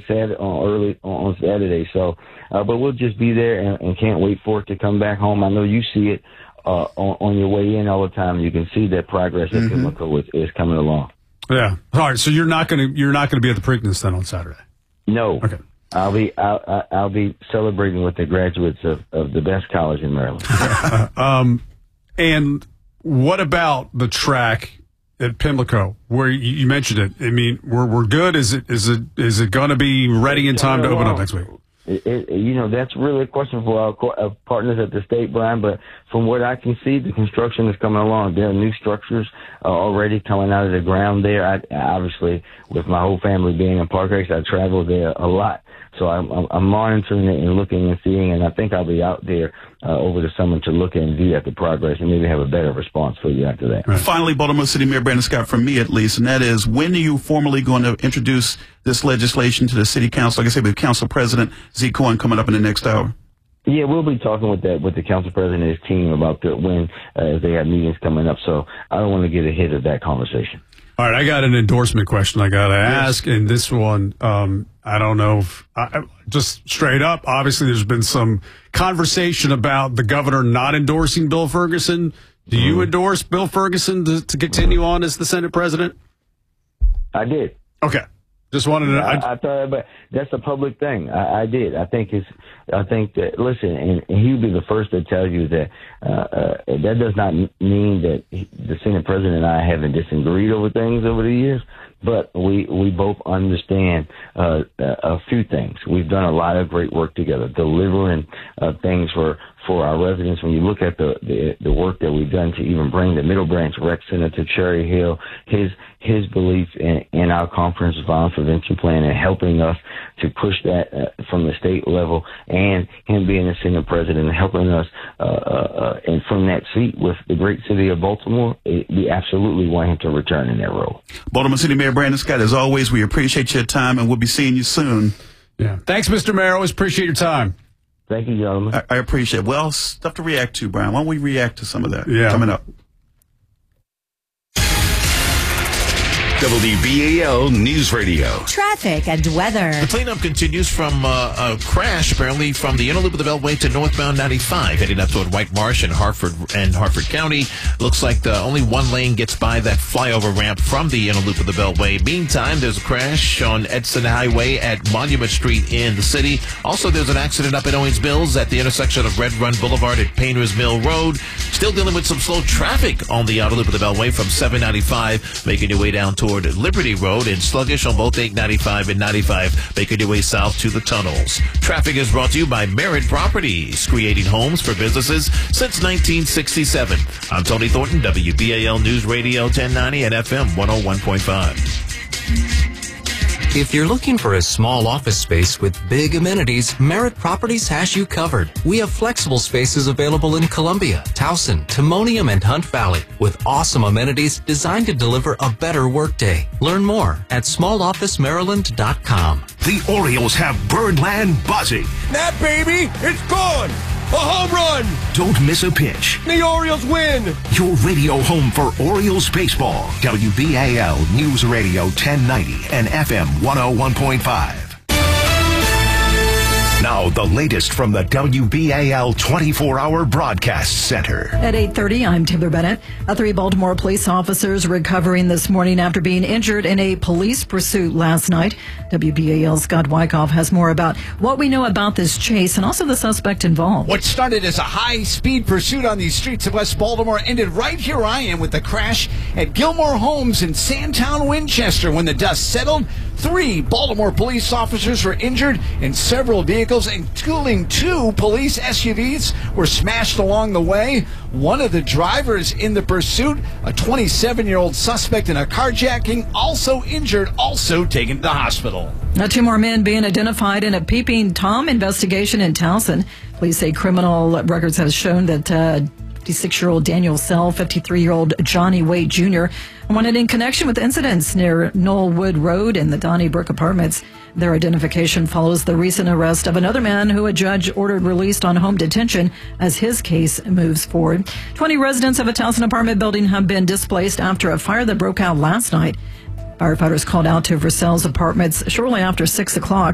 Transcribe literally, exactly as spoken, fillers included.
Saturday, on early on Saturday. So, uh, but we'll just be there and, and can't wait for it to come back home. I know you see it uh, on, on your way in all the time. You can see that progress at mm-hmm. Pimlico is, is coming along. Yeah. All right. So you're not going to you're not going to be at the Preakness then on Saturday? No. Okay. I'll be I'll, I'll be celebrating with the graduates of, of the best college in Maryland. um, and what about the track at Pimlico, where you, you mentioned it? I mean, we're we're good. Is it is it is it going to be ready in time to open up next week? It, it, you know, that's really a question for our, co- our partners at the state, Brian. But from what I can see, the construction is coming along. There are new structures uh, already coming out of the ground there. I, obviously, with my whole family being in Park Heights, I travel there a lot. So I'm, I'm, I'm monitoring it and looking and seeing, and I think I'll be out there uh, over the summer to look and view at the progress and maybe have a better response for you after that. Right. Finally, Baltimore City Mayor Brandon Scott, from me at least, and that is, when are you formally going to introduce this legislation to the City Council? Like I said, with Council President Zeke Cohen coming up in the next hour. Yeah, we'll be talking with that with the council president and his team about the, when uh, they have meetings coming up. So I don't want to get ahead of that conversation. All right, I got an endorsement question I got to ask, and this one, um, I don't know if, I, just straight up, obviously there's been some conversation about the governor not endorsing Bill Ferguson. Do you mm. endorse Bill Ferguson to, to continue on as the Senate president? I did. Okay. Just wanted to. I, I thought, but that's a public thing. I, I did. I think it's. I think that. Listen, and, and he'll be the first to tell you that uh, uh, that does not mean that he, the Senate president and I haven't disagreed over things over the years. But we we both understand uh, a few things. We've done a lot of great work together, delivering uh, things for. for our residents. When you look at the, the the work that we've done to even bring the Middle Branch Rec Center to Cherry Hill, his his belief in, in our conference violence prevention plan and helping us to push that uh, from the state level, and him being the Senate president and helping us uh, uh, and from that seat with the great city of Baltimore, it, we absolutely want him to return in that role. Baltimore City Mayor Brandon Scott, as always, we appreciate your time, and we'll be seeing you soon. Yeah. Thanks, Mister Mayor. Always appreciate your time. Thank you, gentlemen. I, I appreciate it. Well, stuff to react to, Brian. Why don't we react to some of that yeah. coming up? W B A L News Radio. Traffic and weather. The cleanup continues from uh, a crash, apparently, from the inner loop of the Beltway to northbound ninety-five, heading up toward White Marsh and Hartford and Hartford County. Looks like the only one lane gets by that flyover ramp from the inner loop of the Beltway. Meantime, there's a crash on Edson Highway at Monument Street in the city. Also, there's an accident up at Owings Mills at the intersection of Red Run Boulevard at Painters Mill Road. Still dealing with some slow traffic on the outer loop of the Beltway from seven ninety-five, making your way down toward Liberty Road, and sluggish on both eight ninety-five and ninety-five, making your way south to the tunnels. Traffic is brought to you by Merit Properties, creating homes for businesses since nineteen sixty-seven. I'm Tony Thornton, W B A L News Radio ten ninety and F M one oh one point five. If you're looking for a small office space with big amenities, Merit Properties has you covered. We have flexible spaces available in Columbia, Towson, Timonium, and Hunt Valley with awesome amenities designed to deliver a better workday. Learn more at small office maryland dot com. The Orioles have Birdland buzzing. That baby, it's gone! A home run! Don't miss a pitch. The Orioles win! Your radio home for Orioles baseball. W B A L News Radio ten ninety and F M one oh one point five. Now, the latest from the W B A L twenty-four hour Broadcast Center. At eight thirty, I'm Timber Bennett. Three Baltimore police officers recovering this morning after being injured in a police pursuit last night. W B A L's Scott Wyckoff has more about what we know about this chase and also the suspect involved. What started as a high-speed pursuit on these streets of West Baltimore ended right here I am with the crash at Gilmore Homes in Sandtown, Winchester. When the dust settled, three Baltimore police officers were injured and several vehicles, including two police S U Vs, were smashed along the way. One of the drivers in the pursuit, a twenty-seven-year-old suspect in a carjacking, also injured, also taken to the hospital. Now, two more men being identified in a Peeping Tom investigation in Towson. Police say criminal records have shown that uh, fifty-six-year-old Daniel Sell, fifty-three-year-old Johnny Wade Junior wanted in connection with incidents near Knollwood Road and the Donnybrook Apartments. Their identification follows the recent arrest of another man who a judge ordered released on home detention as his case moves forward. twenty residents of a Towson apartment building have been displaced after a fire that broke out last night. Firefighters called out to Versailles Apartments shortly after six o'clock.